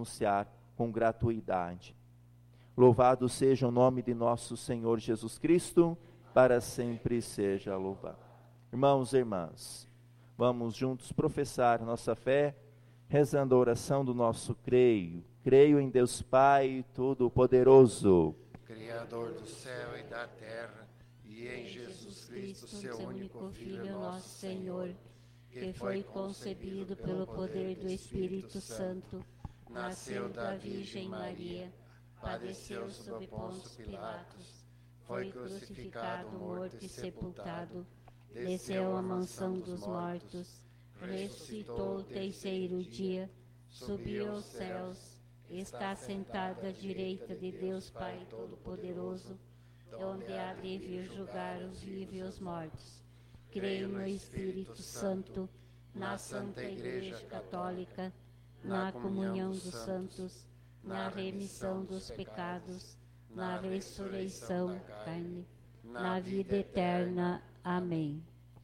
anunciar com gratuidade. Louvado seja o nome de nosso Senhor Jesus Cristo, para sempre seja louvado. Irmãos e irmãs, vamos juntos professar nossa fé, rezando a oração do nosso creio. Creio em Deus Pai Todo-Poderoso, Criador do céu e da terra, e em Jesus Cristo, seu único Filho, nosso Senhor, que foi concebido pelo poder do Espírito Santo, nasceu da Virgem Maria, padeceu sob Pôncio Pilatos, foi crucificado, morto e sepultado, desceu à mansão dos mortos, ressuscitou o terceiro dia, subiu aos céus, está sentado à direita de Deus Pai Todo-Poderoso, onde há de vir julgar os vivos e os mortos. Creio no Espírito Santo, na Santa Igreja Católica, na comunhão dos santos, na remissão dos pecados, na ressurreição da carne, na vida eterna. Amém.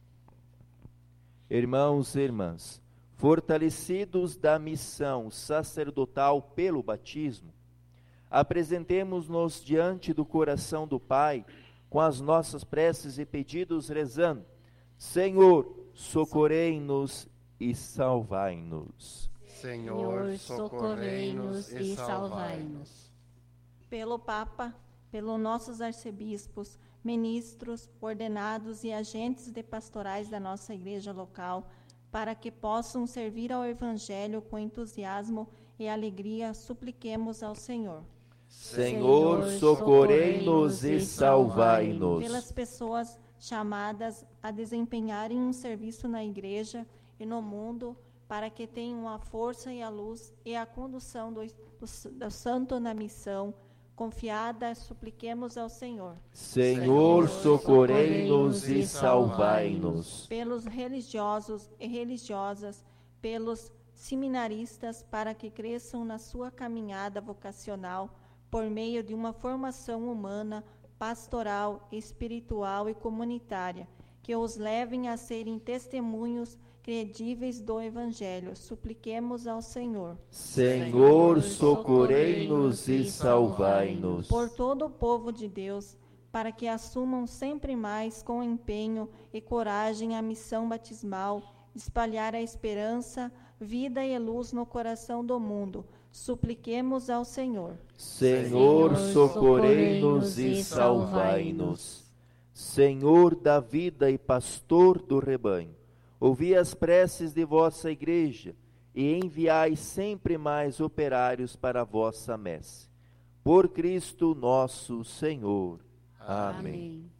Irmãos e irmãs, fortalecidos da missão sacerdotal pelo batismo, apresentemo-nos diante do coração do Pai com as nossas preces e pedidos, rezando: Senhor, socorrei-nos e salvai-nos. Senhor, socorrei-nos e salvai-nos. Pelo Papa, pelos nossos arcebispos, ministros, ordenados e agentes de pastorais da nossa igreja local, para que possam servir ao Evangelho com entusiasmo e alegria, supliquemos ao Senhor. Senhor, socorrei-nos e salvai-nos. Pelas pessoas chamadas a desempenharem um serviço na igreja e no mundo, para que tenham a força e a luz e a condução do santo na missão confiada, supliquemos ao Senhor. Senhor, socorrei-nos e salvai-nos. Pelos religiosos e religiosas, pelos seminaristas, para que cresçam na sua caminhada vocacional, por meio de uma formação humana, pastoral, espiritual e comunitária, que os levem a serem testemunhos credíveis do Evangelho. Supliquemos ao Senhor. Senhor, socorrei-nos e salvai-nos. Por todo o povo de Deus, para que assumam sempre mais com empenho e coragem a missão batismal, espalhar a esperança, vida e luz no coração do mundo. Supliquemos ao Senhor. Senhor, socorrei-nos e salvai-nos. Senhor da vida e pastor do rebanho, ouvi as preces de vossa igreja e enviai sempre mais operários para a vossa messe. Por Cristo nosso Senhor. Amém.